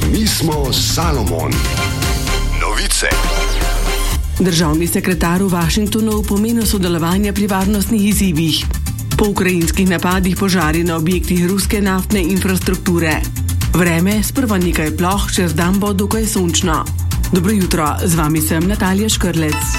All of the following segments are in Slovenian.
Mi smo Salomon. Novice. Državni sekretar v Washingtonu o pomenu sodelovanja pri varnostnih izzivih. Po ukrajinskih napadih požari na objektih ruske naftne infrastrukture. Vreme, sprva nekaj ploh, čez dan bo dokaj sončno. Dobro jutro, z vami sem Natalija Škrlec.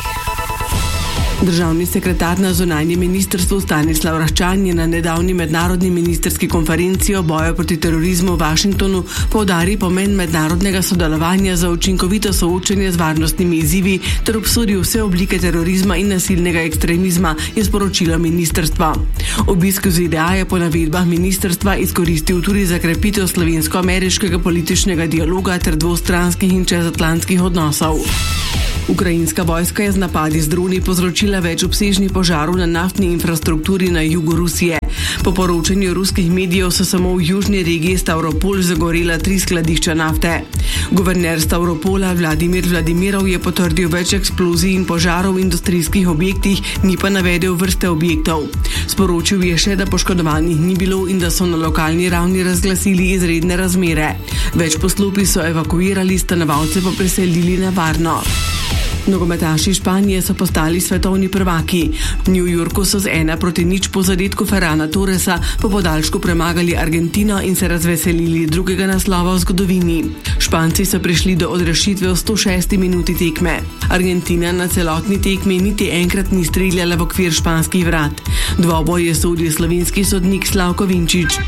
Državni sekretar na zunanjem ministrstvu Stanislav Raščan je na nedavni mednarodni ministerski konferenci o boju proti terorizmu v Washingtonu poudaril pomen mednarodnega sodelovanja za učinkovito soočenje z varnostnimi izzivi ter obsodil vse oblike terorizma in nasilnega ekstremizma, je sporočilo ministrstvo. Obisk v ZDA je po navedbah ministrstva izkoristil tudi za krepitev slovensko-ameriškega političnega dialoga ter dvostranskih in čezatlantskih odnosov. Ukrajinska vojska je z napadi z droni povzročila več obsežnih požarov na naftni infrastrukturi na jugu Rusije. Po poročanju ruskih medijev so samo v južni regiji Stavropol zagorela 3 skladišča nafte. Guverner Stavropola Vladimir Vladimirov je potrdil več eksplozij in požarov v industrijskih objektih, ni pa navedel vrste objektov. Sporočil je še, da poškodovanih ni bilo in da so na lokalni ravni razglasili izredne razmere. Več poslopij so evakuirali, stanovalce pa preselili na varno. Nogometaši Španije so postali svetovni prvaki. V New Yorku so z 1-0 po zadetku Ferrana Torresa po podaljšku premagali Argentino in se razveselili drugega naslova v zgodovini. Španci so prišli do odrešitve v 106. minuti tekme. Argentina na celotni tekmi niti enkrat ni streljala v okvir španskih vrat. Dvoboj je sodil slovenski sodnik Slavko Vinčič.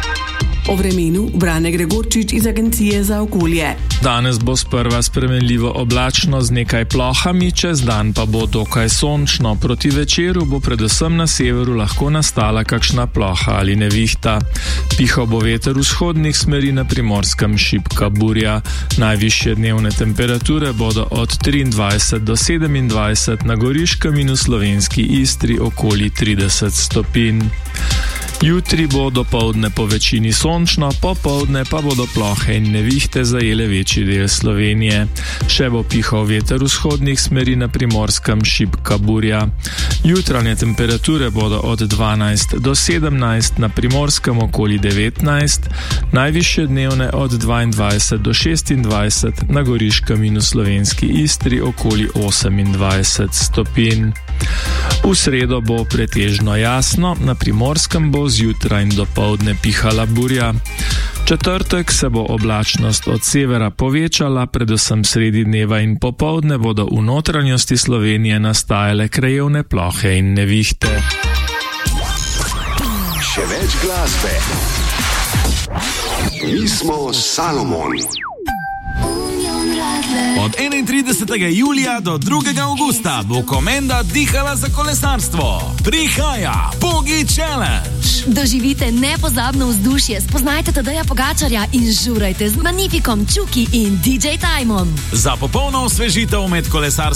O vremenu Brane Gregorčič iz Agencije za okolje. Danes bo sprva spremenljivo oblačno z nekaj plohami, čez dan pa bo dokaj sončno. Proti večeru bo predvsem na severu lahko nastala kakšna ploha ali nevihta. Pihal bo veter vzhodnih smeri, na Primorskem šibka burja. Najvišje dnevne temperature bodo od 23 do 27, na Goriškem in v slovenski Istri okoli 30 stopinj. Jutri bo dopoldne po večini sončno, popoldne pa bodo plohe in nevihte zajele večji del Slovenije. Še bo pihal veter vzhodnih smeri, na Primorskem šibka burja. Jutranje temperature bodo od 12 do 17, na Primorskem okoli 19, najvišje dnevne od 22 do 26, na Goriškem in v slovenski Istri okoli 28 stopinj. V sredo bo pretežno jasno, na Primorskem bo zjutraj in dopoldne pihala burja. Četrtek se bo oblačnost od severa povečala, predvsem sredi dneva in popoldne bodo v notranjosti Slovenije nastajale krajevne plohe in nevihte. Še več glasbe. Mi smo Salomon. Od 31. julija do 2. augusta bo Komenda dihala za kolesarstvo. Prihaja Pogi Challenge. Doživite nepozabno vzdušje, spoznajte Tadeja Pogačarja in žurajte z Magnifikom, Čuki in DJ Timom. Za popolno osvežitev med kolesarskim